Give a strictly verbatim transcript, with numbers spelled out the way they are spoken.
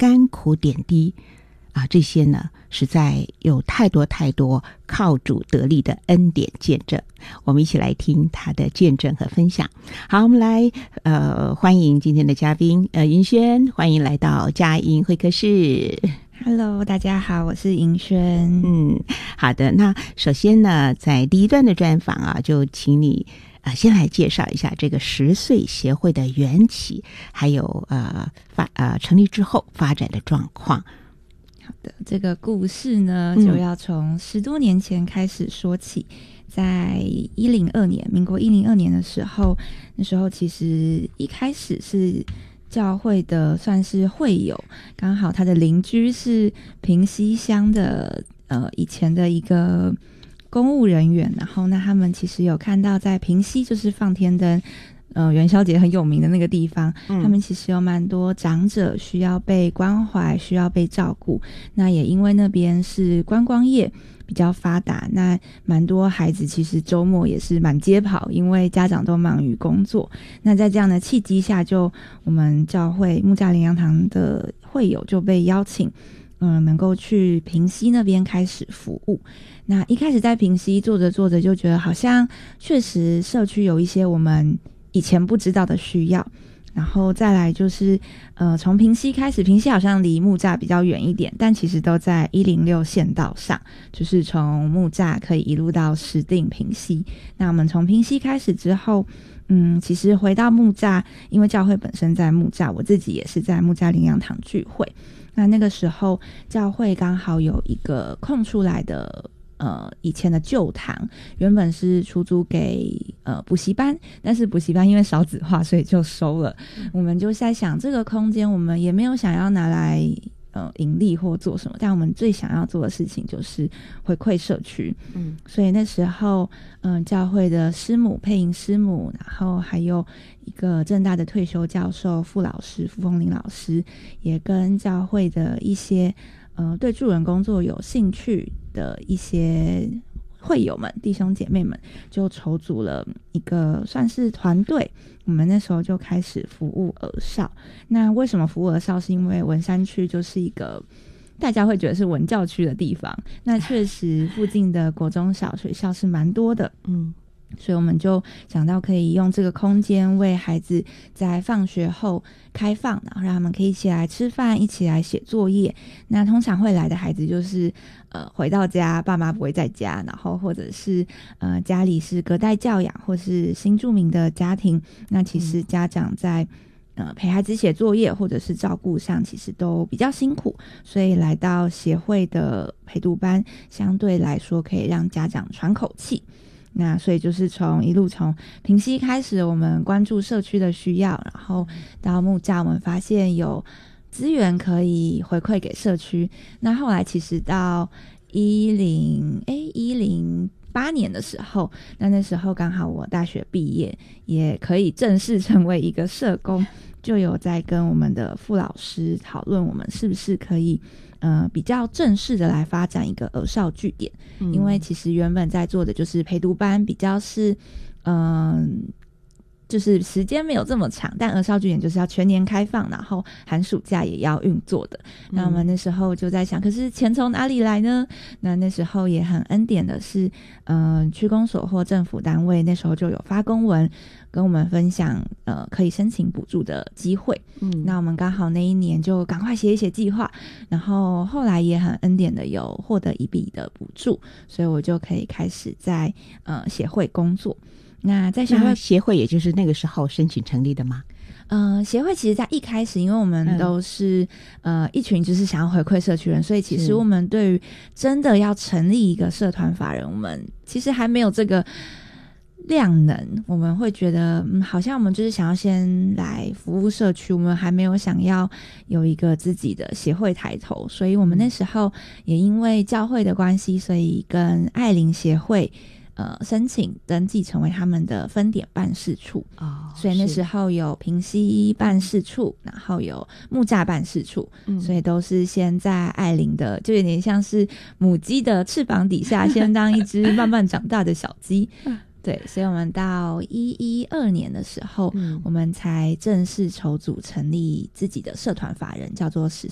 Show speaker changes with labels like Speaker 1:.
Speaker 1: 甘苦点滴啊，这些呢实在有太多太多靠主得力的恩典见证。我们一起来听他的见证和分享。好，我们来呃欢迎今天的嘉宾呃银轩，欢迎来到佳音会客室。
Speaker 2: Hello， 大家好，我是银轩。
Speaker 1: 嗯，好的。那首先呢，在第一段的专访啊，就请你呃先来介绍一下这个十岁协会的缘起，还有呃发呃成立之后发展的状况。
Speaker 2: 好的，这个故事呢，
Speaker 1: 嗯
Speaker 2: 就要从十多年前开始说起。在一零二年，民国一零二年的时候，那时候其实一开始是教会的算是会友，刚好他的邻居是平溪乡的呃以前的一个公务人员，然后那他们其实有看到在平溪就是放天灯呃，元宵节很有名的那个地方、嗯、他们其实有蛮多长者需要被关怀，需要被照顾。那也因为那边是观光业比较发达，那蛮多孩子其实周末也是满街跑，因为家长都忙于工作。那在这样的契机下，就我们教会木栅灵粮堂的会友就被邀请嗯、呃，能够去平溪那边开始服务。那一开始在平溪做着做着就觉得好像确实社区有一些我们以前不知道的需要，然后再来就是呃，从平溪开始，平溪好像离木栅比较远一点，但其实都在一零六县道上，就是从木栅可以一路到石碇平溪。那我们从平溪开始之后，嗯，其实回到木栅，因为教会本身在木栅，我自己也是在木栅灵粮堂聚会。那那个时候教会刚好有一个空出来的呃，以前的旧堂原本是出租给呃补习班，但是补习班因为少子化，所以就收了。嗯、我们就在想，这个空间我们也没有想要拿来呃盈利或做什么，但我们最想要做的事情就是回馈社区。嗯，所以那时候嗯、呃，教会的师母配音师母，然后还有一个政大的退休教授傅老师傅凤林老师，也跟教会的一些呃对助人工作有兴趣的一些会友们弟兄姐妹们，就筹组了一个算是团队。我们那时候就开始服务儿少。那为什么服务儿少？是因为文山区就是一个大家会觉得是文教区的地方，那确实附近的国中小学校是蛮多的。嗯，所以我们就想到可以用这个空间为孩子在放学后开放，然后让他们可以一起来吃饭，一起来写作业。那通常会来的孩子就是呃回到家爸妈不会在家，然后或者是呃家里是隔代教养或是新住民的家庭，那其实家长在呃陪孩子写作业或者是照顾上其实都比较辛苦，所以来到协会的陪读班相对来说可以让家长喘口气。那所以就是从一路从平溪开始，我们关注社区的需要，然后到木栅我们发现有资源可以回馈给社区。那后来其实到一零诶一零八年的时候，那那时候刚好我大学毕业，也可以正式成为一个社工，就有在跟我们的傅老师讨论我们是不是可以呃，比较正式的来发展一个儿少据点。嗯、因为其实原本在做的就是陪读班，比较是嗯、呃，就是时间没有这么长，但儿少据点就是要全年开放，然后寒暑假也要运作的。嗯、那我们那时候就在想，可是钱从哪里来呢？那那时候也很恩典的是嗯、呃，区公所或政府单位那时候就有发公文跟我们分享呃可以申请补助的机会。嗯，那我们刚好那一年就赶快写一写计划，然后后来也很恩典的有获得一笔的补助，所以我就可以开始在呃协会工作。那在协会
Speaker 1: 协会也就是那个时候申请成立的吗？
Speaker 2: 呃，协会其实在一开始，因为我们都是、嗯、呃一群就是想要回馈社区人，所以其实我们对于真的要成立一个社团法人，我们其实还没有这个量能。我们会觉得嗯，好像我们就是想要先来服务社区，我们还没有想要有一个自己的协会抬头。所以我们那时候也因为教会的关系，所以跟爱邻协会呃，申请登记成为他们的分点办事处。哦，所以那时候有平溪办事处，然后有木栅办事处。嗯，所以都是先在爱邻的，就有点像是母鸡的翅膀底下先当一只慢慢长大的小鸡。对，所以我们到一一二年的时候、嗯、我们才正式筹组成立自己的社团法人，叫做十